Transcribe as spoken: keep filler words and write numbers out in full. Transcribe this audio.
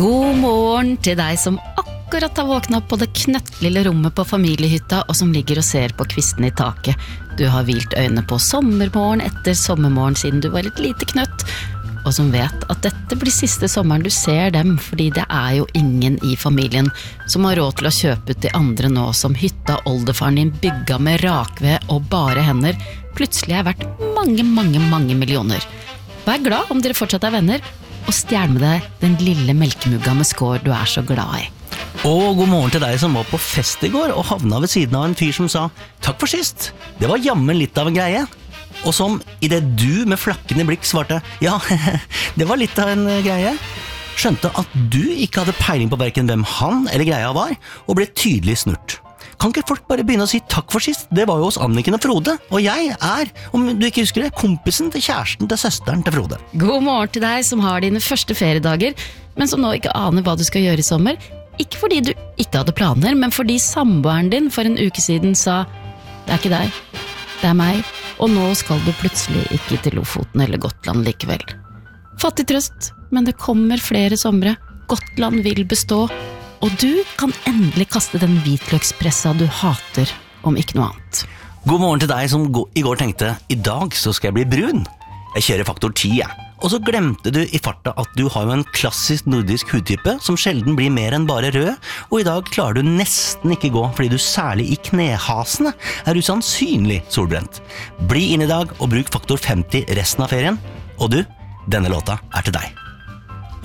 God morgen til deg som akkurat har våknet opp på det knøttlille rommet på familiehytta og som ligger og ser på kvisten i taket. Du har hvilt øynene på sommermorgen etter sommermorgen siden du var et lite knøtt, og som vet at dette blir siste sommeren du ser dem, fordi det er jo ingen i familien som har råd til å kjøpe ut de andre nå som hytta oldefaren din bygga med rakved og bare hender, plutselig er verdt mange, mange, mange millioner. Vær glad om dere fortsatt er venner, og stjel med deg den lille melkemugga med skår du er så glad i. Og god morgen til deg som var på fest i går og havna ved siden av en fyr som sa «Takk for sist, det var jammen litt av en greie». Og som i det du med flakkende blikk svarte «Ja, det var litt av en greie», skjønte at du ikke hadde peiling på hverken hvem han eller greia var, og ble tydelig snurt. Kan ikke folk bare begynne å si takk for sist? Det var jo hos Anniken og Frode, og jeg er, om du ikke husker det, kompisen til kjæresten til søsteren til Frode. God morgen til deg som har dine første feriedager, men som nå ikke aner hva du skal gjøre i sommer. Ikke fordi du ikke hadde planer, men fordi samboeren din for en uke siden sa «Det er ikke deg, det er meg, og nå skal du plutselig ikke til Lofoten eller Gotland likevel». Fattig trøst, men det kommer flere somre. Gotland vil bestå, og du kan endelig kaste den hvitløkspressa du hater, om ikke noe annet. God morgen til deg som i går tenkte «I dag så skal jeg bli brun». Jeg kjører faktor ti, jeg. Og så glemte du i farta at du har jo en klassisk nordisk hudtype som sjelden blir mer enn bare rød, og i dag klarer du nesten ikke gå fordi du særlig i knehasene er usannsynlig solbrent. Bli inn i dag og bruk faktor femti resten av ferien. Og du, denne låta er til deg.